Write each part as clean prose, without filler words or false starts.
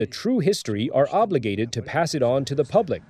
the true history are obligated to pass it on to the public.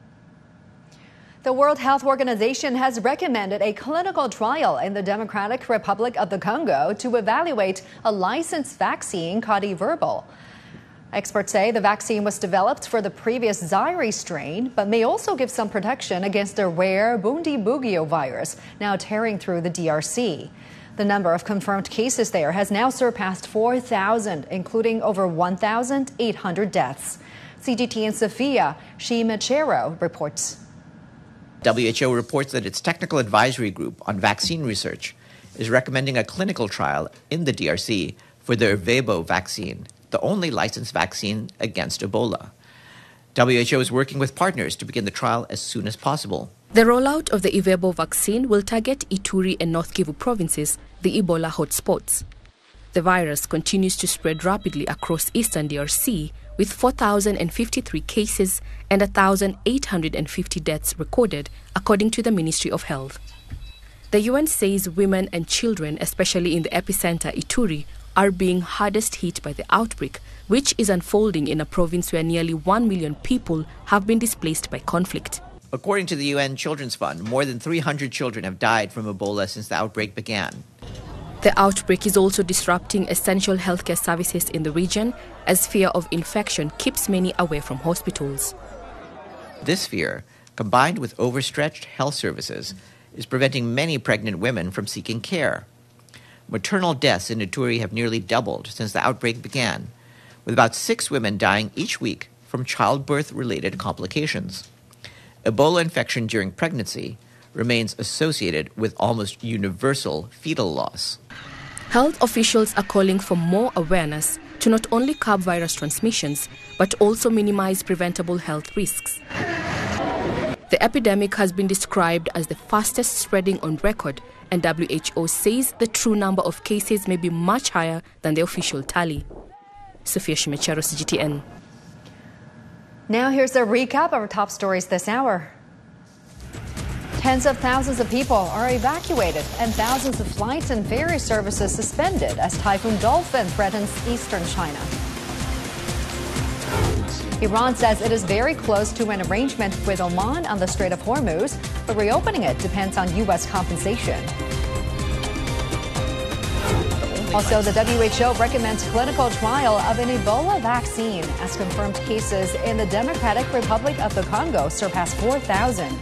The World Health Organization has recommended a clinical trial in the Democratic Republic of the Congo to evaluate a licensed vaccine called Iverbo. Experts say the vaccine was developed for the previous Zaire strain, but may also give some protection against the rare Bundibugyo virus now tearing through the DRC. The number of confirmed cases there has now surpassed 4,000, including over 1,800 deaths. CGT in Sofia, Shimachero reports. WHO reports that its technical advisory group on vaccine research is recommending a clinical trial in the DRC for the Iverbo vaccine, the only licensed vaccine against Ebola. WHO is working with partners to begin the trial as soon as possible. The rollout of the Iverbo vaccine will target Ituri and North Kivu provinces, the Ebola hotspots. The virus continues to spread rapidly across eastern DRC, with 4,053 cases and 1,850 deaths recorded, according to the Ministry of Health. The UN says women and children, especially in the epicenter Ituri, are being hardest hit by the outbreak, which is unfolding in a province where nearly 1 million people have been displaced by conflict. According to the UN Children's Fund, more than 300 children have died from Ebola since the outbreak began. The outbreak is also disrupting essential healthcare services in the region, as fear of infection keeps many away from hospitals. This fear, combined with overstretched health services, is preventing many pregnant women from seeking care. Maternal deaths in Ituri have nearly doubled since the outbreak began, with about 6 women dying each week from childbirth-related complications. Ebola infection during pregnancy remains associated with almost universal fetal loss. Health officials are calling for more awareness to not only curb virus transmissions, but also minimize preventable health risks. The epidemic has been described as the fastest spreading on record, and WHO says the true number of cases may be much higher than the official tally. Sofia Shimachero, CGTN. Now here's a recap of our top stories this hour. Tens of thousands of people are evacuated and thousands of flights and ferry services suspended as Typhoon Dolphin threatens eastern China. Iran says it is very close to an arrangement with Oman on the Strait of Hormuz, but reopening it depends on U.S. compensation. Also, the WHO recommends clinical trial of an Ebola vaccine as confirmed cases in the Democratic Republic of the Congo surpass 4,000.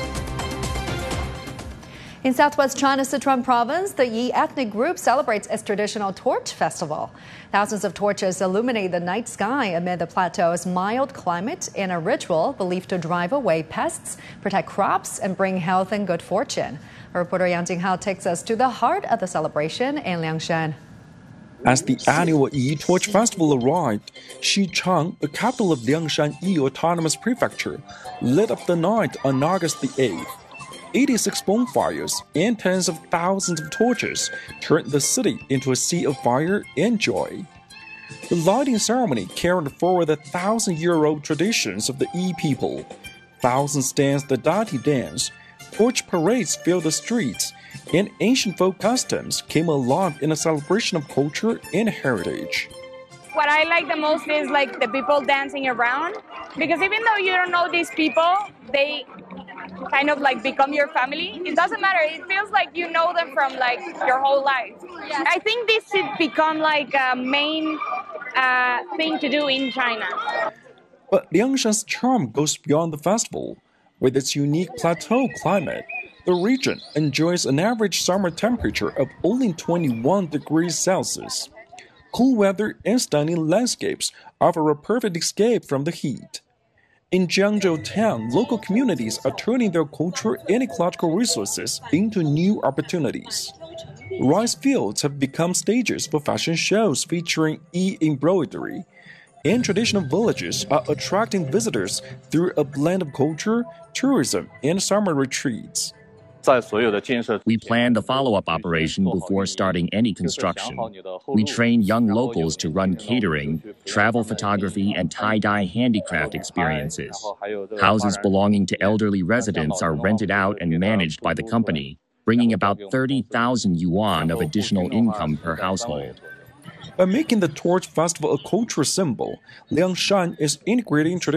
In southwest China's Sichuan province, the Yi ethnic group celebrates its traditional torch festival. Thousands of torches illuminate the night sky amid the plateau's mild climate in a ritual believed to drive away pests, protect crops, and bring health and good fortune. Our reporter Yang Jinghao takes us to the heart of the celebration in Liangshan. As the annual Yi Torch Festival arrived, Xichang, the capital of Liangshan Yi Autonomous Prefecture, lit up the night on August the 8th. 86 bonfires and tens of thousands of torches turned the city into a sea of fire and joy. The lighting ceremony carried forward the 1,000-year-old traditions of the Yi people. Thousands danced the Dati dance, torch parades filled the streets, and ancient folk customs came alive in a celebration of culture and heritage. What I like the most is like the people dancing around, because even though you don't know these people, they kind of like become your family. It doesn't matter. It feels like you know them from like your whole life. I think this should become like a main thing to do in China. But Liangshan's charm goes beyond the festival. With its unique plateau climate, the region enjoys an average summer temperature of only 21 degrees Celsius. Cool weather and stunning landscapes offer a perfect escape from the heat. In Jiangzhou town, local communities are turning their cultural and ecological resources into new opportunities. Rice fields have become stages for fashion shows featuring e-embroidery, and traditional villages are attracting visitors through a blend of culture, tourism, and summer retreats. We planned the follow-up operation before starting any construction. We train young locals to run catering, travel photography, and tie-dye handicraft experiences. Houses belonging to elderly residents are rented out and managed by the company, bringing about 30,000 yuan of additional income per household. By making the Torch Festival a cultural symbol, Liangshan is integrating tradition